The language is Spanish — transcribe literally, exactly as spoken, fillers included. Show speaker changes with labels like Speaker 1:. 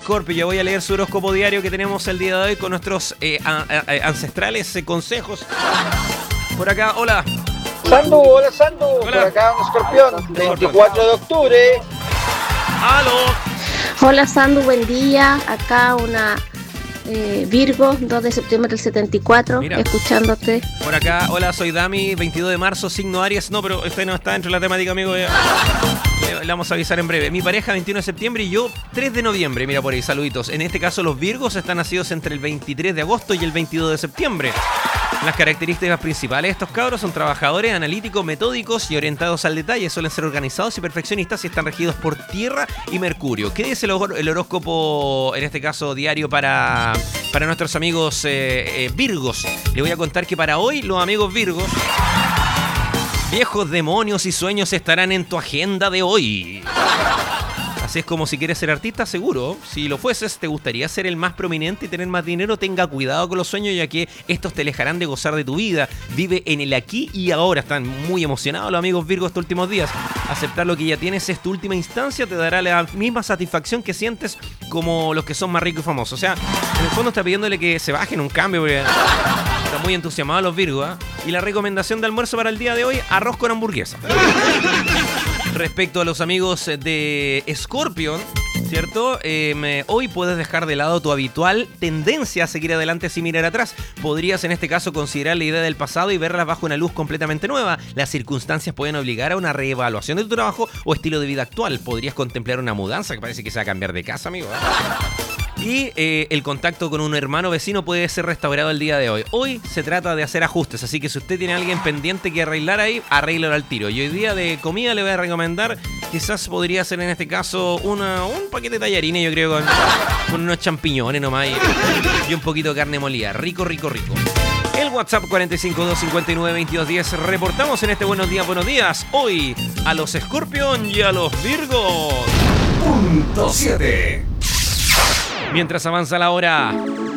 Speaker 1: Escorpio. Yo voy a leer su horóscopo diario que tenemos el día de hoy con nuestros eh, a, a, ancestrales eh, consejos. Por acá, hola.
Speaker 2: Sandu, hola Sandu,
Speaker 1: Hola.
Speaker 2: por acá un escorpión, veinticuatro de octubre.
Speaker 1: ¡Aló!
Speaker 3: Hola Sandu, buen día. Acá una eh, Virgo, dos de septiembre del setenta y cuatro,
Speaker 1: Mira.
Speaker 3: escuchándote.
Speaker 1: Por acá, hola, soy Dami, veintidós de marzo, signo Aries. No, pero este no está dentro de la temática, amigo. Le, le vamos a avisar en breve. Mi pareja, veintiuno de septiembre y yo, tres de noviembre. Mira por ahí, saluditos. En este caso, los Virgos están nacidos entre el veintitrés de agosto y el veintidós de septiembre. Las características principales de estos cabros son trabajadores, analíticos, metódicos y orientados al detalle. Suelen ser organizados y perfeccionistas y están regidos por Tierra y Mercurio. ¿Qué dice el, hor- el horóscopo, en este caso diario, para, para nuestros amigos eh, eh, Virgos? Le voy a contar que para hoy los amigos Virgos, viejos demonios y sueños estarán en tu agenda de hoy. Así es como si quieres ser artista, seguro. Si lo fueses, te gustaría ser el más prominente y tener más dinero. Tenga cuidado con los sueños, ya que estos te dejarán de gozar de tu vida. Vive en el aquí y ahora. Están muy emocionados los amigos Virgo estos últimos días. Aceptar lo que ya tienes es tu última instancia. Te dará la misma satisfacción que sientes como los que son más ricos y famosos. O sea, en el fondo está pidiéndole que se bajen un cambio, porque están muy entusiasmados los Virgos, ¿eh? Y la recomendación de almuerzo para el día de hoy, arroz con hamburguesa. Respecto a los amigos de Scorpion, ¿cierto? Eh, me, hoy puedes dejar de lado tu habitual tendencia a seguir adelante sin mirar atrás. Podrías en este caso considerar la idea del pasado y verla bajo una luz completamente nueva. Las circunstancias pueden obligar a una reevaluación de tu trabajo o estilo de vida actual. Podrías contemplar una mudanza, que parece que se va a cambiar de casa, amigo, ¿eh? Y eh, el contacto con un hermano vecino puede ser restaurado el día de hoy. Hoy se trata de hacer ajustes, así que si usted tiene a alguien pendiente que arreglar ahí, arréglalo al tiro. Y hoy día de comida le voy a recomendar, quizás podría ser en este caso una, un paquete de tallarines, yo creo, con, con unos champiñones nomás y, y un poquito de carne molida. Rico, rico, rico. El WhatsApp cuatro cinco dos cinco nueve dos dos uno cero. Reportamos en este Buenos Días, Buenos Días. Hoy a los Scorpion y a los Virgos.
Speaker 4: Punto siete.
Speaker 1: Mientras avanza la hora,